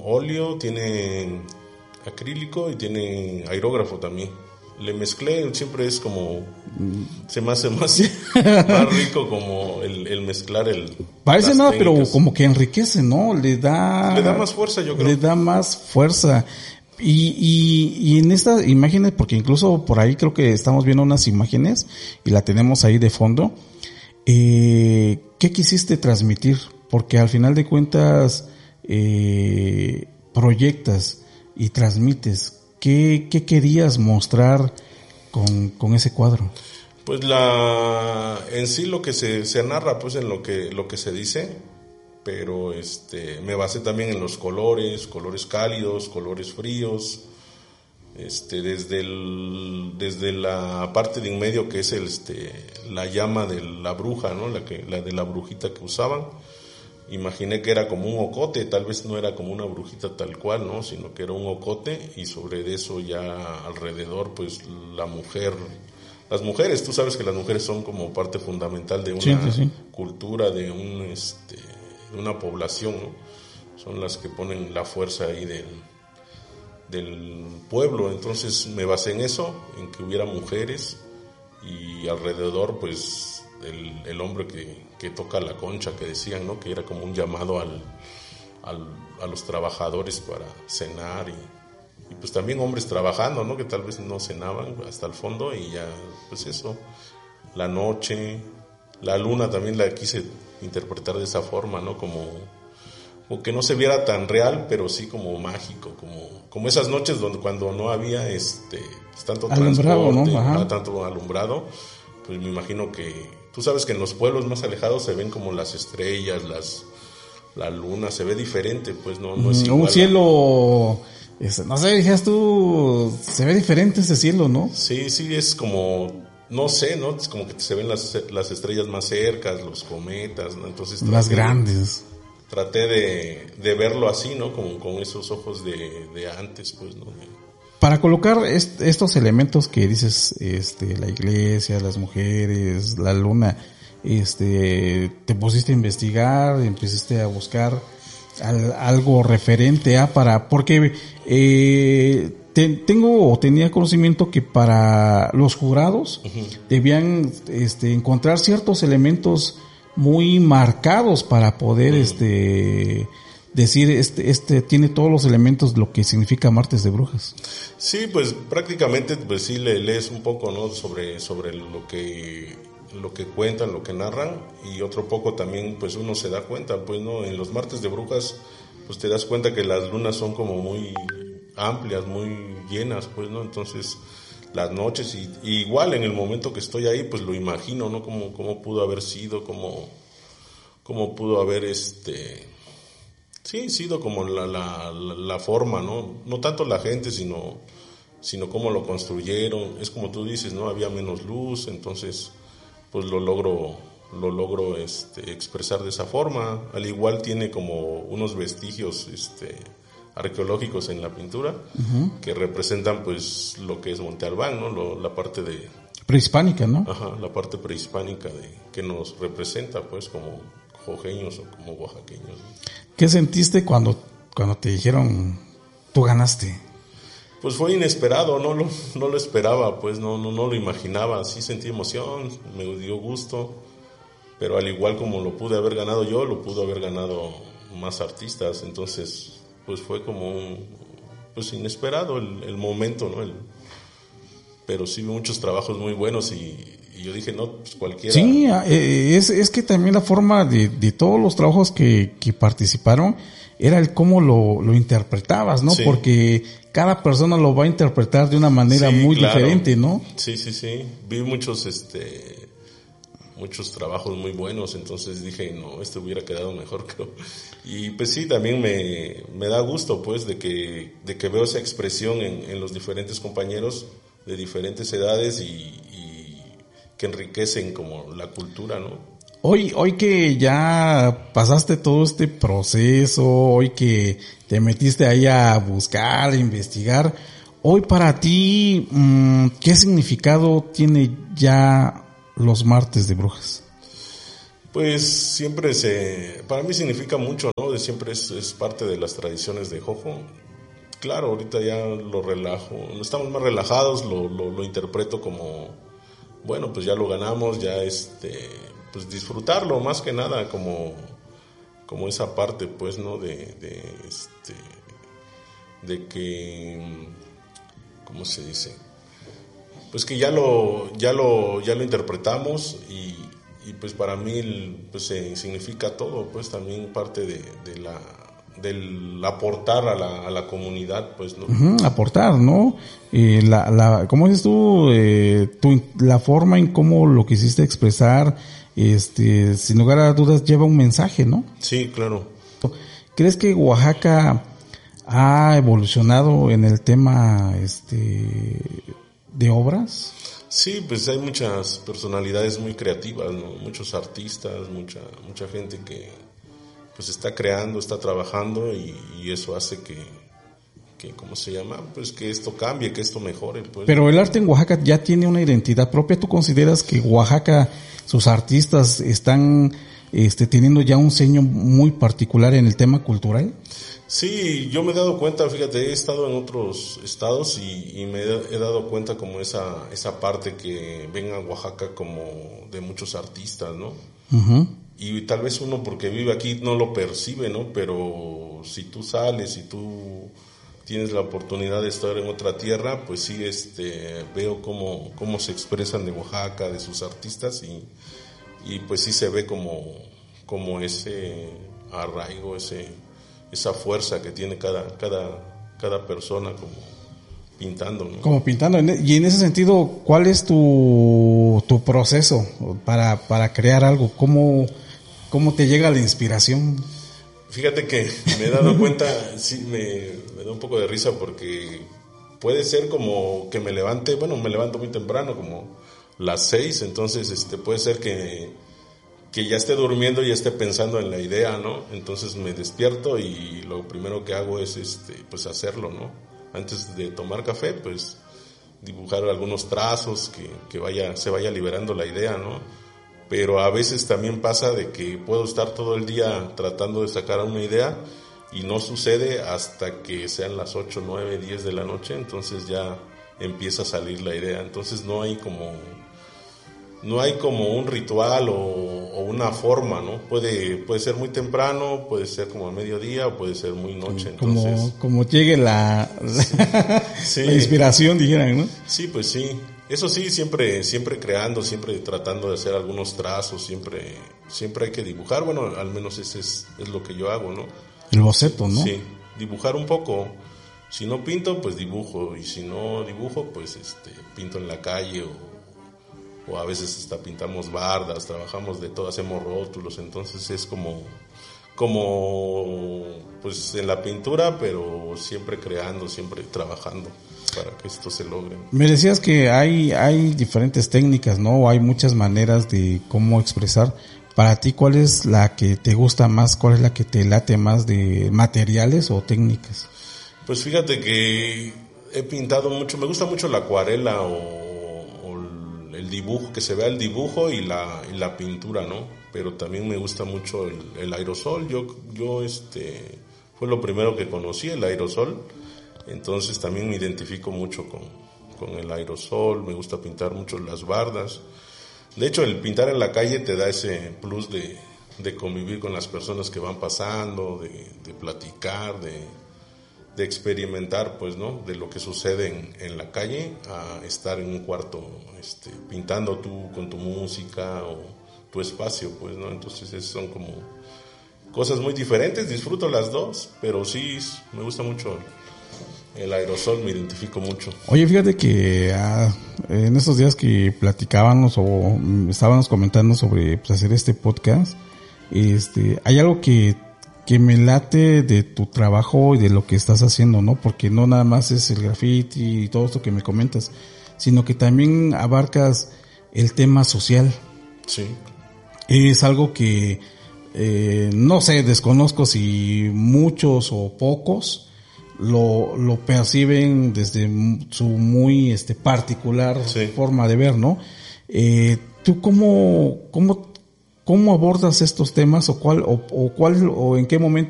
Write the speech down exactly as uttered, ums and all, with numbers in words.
óleo, tiene acrílico y tiene aerógrafo también. Le mezclé, siempre es como, se me hace más, más rico como el, el mezclar el... Parece nada, pero como que enriquece, ¿no? Le da... Le da más fuerza, yo creo. Le da más fuerza. Y, y, y en estas imágenes, porque incluso por ahí creo que estamos viendo unas imágenes y la tenemos ahí de fondo. Eh, ¿Qué quisiste transmitir? Porque al final de cuentas, eh, proyectas y transmites. ¿Qué, qué querías mostrar con, con ese cuadro? Pues la, en sí lo que se, se narra, pues en lo que, lo que se dice, pero este, me basé también en los colores, colores cálidos, colores fríos, este, desde el, desde la parte de en medio que es el, este, la llama de la bruja, ¿no? La que, la de la brujita que usaban. Imaginé que era como un ocote, tal vez no era como una brujita tal cual, ¿no? Sino que era un ocote y sobre eso ya alrededor, pues la mujer, las mujeres, tú sabes que las mujeres son como parte fundamental de una sí, sí, sí. cultura, de un, este, de una población, ¿no? Son las que ponen la fuerza ahí del, del pueblo. Entonces me basé en eso, en que hubiera mujeres y alrededor, pues el, el hombre que que toca la concha, que decían, ¿no? Que era como un llamado al, al, a los trabajadores para cenar y, y pues también hombres trabajando, ¿no? Que tal vez no cenaban hasta el fondo y ya, pues eso, la noche, la luna también la quise interpretar de esa forma, ¿no? Como, como que no se viera tan real, pero sí como mágico, como, como esas noches donde cuando no había este, pues, tanto alumbrado, transporte, ¿no? Ajá. no tanto alumbrado, pues me imagino que tú sabes que en los pueblos más alejados se ven como las estrellas, las la luna, se ve diferente, pues no, no es igual. Un cielo, es, no sé, dijeras tú, se ve diferente ese cielo, ¿no? Sí, sí, es como, no sé, ¿no? Es como que se ven las, las estrellas más cercas, los cometas, ¿no? Entonces más grandes. Traté de, de verlo así, ¿no? Como con esos ojos de, de antes, pues, ¿no? De, para colocar est- estos elementos que dices, este, la iglesia, las mujeres, la luna, este, te pusiste a investigar, empezaste a buscar al, algo referente a para, porque eh, te, tengo o tenía conocimiento que para los jurados uh-huh. debían, este, encontrar ciertos elementos muy marcados para poder, uh-huh. este, decir este este tiene todos los elementos de lo que significa Martes de Brujas. Sí, pues prácticamente pues sí le lees un poco, ¿no? sobre sobre lo que lo que cuentan, lo que narran, y otro poco también pues uno se da cuenta, pues no, en los Martes de Brujas pues te das cuenta que las lunas son como muy amplias, muy llenas, pues no, entonces las noches y, y igual en el momento que estoy ahí pues lo imagino, ¿no? Cómo cómo pudo haber sido, cómo cómo pudo haber este sí, sido como la, la, la, la forma, ¿no? No tanto la gente, sino, sino cómo lo construyeron. Es como tú dices, ¿no? Había menos luz, entonces, pues lo logro, lo logro, este, expresar de esa forma. Al igual tiene como unos vestigios, este, arqueológicos en la pintura, uh-huh. que representan, pues, lo que es Monte Albán, ¿no? Lo, la parte de... prehispánica, ¿no? Ajá, la parte prehispánica de, que nos representa, pues, como jojeños o como oaxaqueños, ¿no? ¿Qué sentiste cuando, cuando te dijeron, tú ganaste? Pues fue inesperado, no lo, no lo esperaba, pues no, no, no lo imaginaba. Sí sentí emoción, me dio gusto, pero al igual como lo pude haber ganado yo, lo pudo haber ganado más artistas. Entonces, pues fue como un, pues inesperado el, el momento, ¿no? El, pero sí vi muchos trabajos muy buenos y, y yo dije, no, pues cualquiera. Sí, es, es que también la forma de, de todos los trabajos que, que participaron era el cómo lo, lo interpretabas, ¿no? Sí. Porque cada persona lo va a interpretar de una manera sí, muy claro. diferente, ¿no? Sí, sí, sí. Vi muchos, este, muchos trabajos muy buenos, entonces dije, no, este hubiera quedado mejor, creo. Y pues sí, también me, me da gusto, pues, de que, de que veo esa expresión en, en los diferentes compañeros de diferentes edades y, y que enriquecen como la cultura, ¿no? Hoy, hoy que ya pasaste todo este proceso, hoy que te metiste ahí a buscar, a investigar, hoy para ti, ¿qué significado tiene ya los Martes de Brujas? Pues siempre se, para mí significa mucho, ¿no? fraude siempre es, es parte de las tradiciones de Jojo. Claro, ahorita ya lo relajo, estamos más relajados, lo, lo, lo interpreto como, bueno, pues ya lo ganamos, ya este, pues disfrutarlo más que nada, como, como esa parte, pues, ¿no? De, de, este, de que, ¿cómo se dice? Pues que ya lo, ya lo, ya lo interpretamos y, y pues para mí, pues eh, significa todo, pues también parte de, de la del aportar a la, a la comunidad, pues, ¿no? Uh-huh, aportar, ¿no? Eh, la, la, ¿cómo dices tú? Eh, tu, la forma en cómo lo quisiste expresar, este, sin lugar a dudas lleva un mensaje, ¿no? Sí, claro. ¿Crees que Oaxaca ha evolucionado en el tema, este, de obras? Sí, pues hay muchas personalidades muy creativas, ¿no? Muchos artistas, mucha, mucha gente que pues está creando, está trabajando y, y eso hace que, que, ¿cómo se llama? Pues que esto cambie, que esto mejore. Pues. Pero el arte en Oaxaca ya tiene una identidad propia. ¿Tú consideras que Oaxaca, sus artistas están este, teniendo ya un sello muy particular en el tema cultural? Sí, yo me he dado cuenta, fíjate, he estado en otros estados y, y me he dado cuenta como esa, esa parte que ven a Oaxaca como de muchos artistas, ¿no? Uh-huh. Y tal vez uno porque vive aquí no lo percibe, ¿no? Pero si tú sales, si tú tienes la oportunidad de estar en otra tierra, pues sí, este, veo cómo, cómo se expresan de Oaxaca, de sus artistas y, y pues sí se ve como, como ese arraigo, ese, esa fuerza que tiene cada, cada, cada persona como pintando, ¿no? Como pintando. Y en ese sentido, ¿cuál es tu, tu proceso para, para crear algo? ¿Cómo, cómo te llega la inspiración? Fíjate que me he dado cuenta, sí, me, me da un poco de risa porque puede ser como que me levante, bueno, me levanto muy temprano, como las seis, entonces este puede ser que, que ya esté durmiendo y ya esté pensando en la idea, ¿no? Entonces me despierto y lo primero que hago es este pues hacerlo, ¿no? Antes de tomar café, pues dibujar algunos trazos que, que vaya, se vaya liberando la idea, ¿no? Pero a veces también pasa de que puedo estar todo el día tratando de sacar una idea y no sucede hasta que sean las ocho, nueve, diez de la noche, entonces ya empieza a salir la idea. Entonces no hay como, no hay como un ritual o, o una forma, ¿no? Puede, puede ser muy temprano, puede ser como a mediodía o puede ser muy noche. Como, entonces, como llegue la, sí. la inspiración, dijeran, ¿no? Sí, pues sí. Eso sí, siempre, siempre creando, siempre tratando de hacer algunos trazos, siempre, siempre hay que dibujar. Bueno, al menos ese es, es lo que yo hago, ¿no? El boceto, ¿no? Sí, dibujar un poco. Si no pinto, pues dibujo. Y si no dibujo, pues este, pinto en la calle o, o a veces hasta pintamos bardas, trabajamos de todo, hacemos rótulos. Entonces es como, como, pues en la pintura, pero siempre creando, siempre trabajando para que esto se logre. Me decías que hay, hay diferentes técnicas, ¿no? Hay muchas maneras de cómo expresar. Para ti, ¿cuál es la que te gusta más? ¿Cuál es la que te late más, de materiales o técnicas? Pues fíjate que he pintado mucho, me gusta mucho la acuarela o, o el dibujo, que se vea el dibujo y la, y la pintura, ¿no? Pero también me gusta mucho el, el aerosol. Yo, yo, este, fue lo primero que conocí, el aerosol. Entonces también me identifico mucho con, con el aerosol, me gusta pintar mucho las bardas. De hecho, el pintar en la calle te da ese plus de, de convivir con las personas que van pasando, de, de platicar, de, de experimentar, pues, ¿no? De lo que sucede en, en la calle, a estar en un cuarto este, pintando tú con tu música o tu espacio, pues, ¿no? Entonces, esos son como cosas muy diferentes, disfruto las dos, pero sí, me gusta mucho el aerosol, me identifico mucho. Oye, fíjate que ah, en estos días que platicábamos o estábamos comentando sobre pues, hacer este podcast, este, hay algo que, que me late de tu trabajo y de lo que estás haciendo, ¿no? Porque no nada más es el graffiti y todo esto que me comentas, sino que también abarcas el tema social. Sí. Es algo que, eh, no sé, desconozco si muchos o pocos lo lo perciben desde su muy este particular sí. forma de ver, ¿no? Eh, ¿tú cómo cómo cómo abordas estos temas o cuál o, o cuál o en qué momento